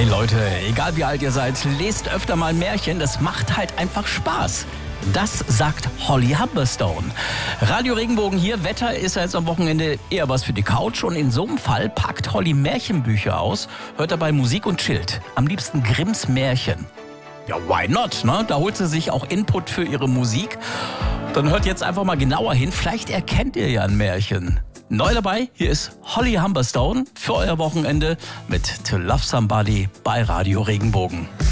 Hey Leute, egal wie alt ihr seid, lest öfter mal Märchen, das macht halt einfach Spaß. Das sagt Holly Humberstone. Radio Regenbogen hier, Wetter ist ja jetzt am Wochenende eher was für die Couch und in so einem Fall packt Holly Märchenbücher aus, hört dabei Musik und chillt. Am liebsten Grimms Märchen. Ja, why not, ne? Da holt sie sich auch Input für ihre Musik. Dann hört jetzt einfach mal genauer hin, vielleicht erkennt ihr ja ein Märchen. Neu dabei, hier ist Holly Humberstone für euer Wochenende mit To Love Somebody bei Radio Regenbogen.